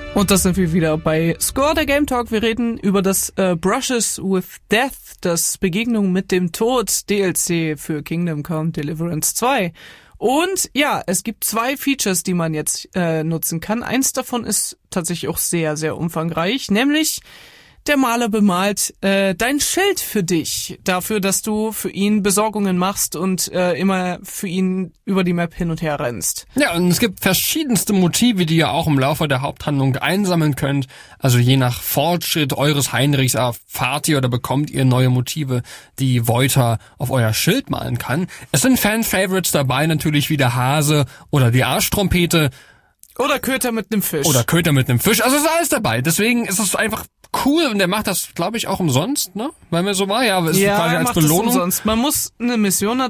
Und das sind wir wieder bei Score, der Game Talk. Wir reden über das Brushes with Death, das Begegnung mit dem Tod DLC für Kingdom Come Deliverance 2. Und ja, es gibt 2 Features, die man jetzt nutzen kann. Eins davon ist tatsächlich auch sehr, sehr umfangreich, nämlich der Maler bemalt dein Schild für dich, dafür, dass du für ihn Besorgungen machst und immer für ihn über die Map hin und her rennst. Ja, und es gibt verschiedenste Motive, die ihr auch im Laufe der Haupthandlung einsammeln könnt. Also je nach Fortschritt eures Heinrichs erfahrt ihr oder bekommt ihr neue Motive, die Voiter auf euer Schild malen kann. Es sind Fan-Favorites dabei, natürlich wie der Hase oder die Arschtrompete. Oder Köter mit einem Fisch. Also es ist alles dabei. Deswegen ist es einfach cool und der macht das, glaube ich, auch umsonst, ne? Weil mir so war, ja, aber es ist quasi als Belohnung. Man muss eine Mission